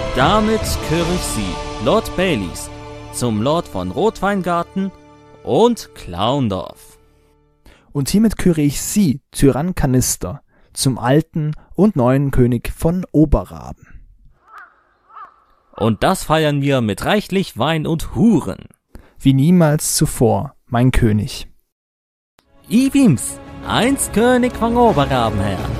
Damit küre ich Sie, Lord Baileys, zum Lord von Rotweingarten und Clowndorf. Und hiermit küre ich Sie, Tyrann Kanister, zum alten und neuen König von Oberraben. Und das feiern wir mit reichlich Wein und Huren. Wie niemals zuvor, mein König. Ibims, einst König von Oberrabenherrn.